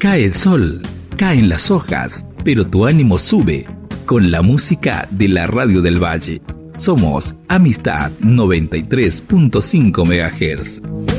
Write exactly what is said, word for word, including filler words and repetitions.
Cae el sol, caen las hojas, pero tu ánimo sube con la música de la Radio del Valle. Somos Amistad noventa y tres punto cinco megahertz.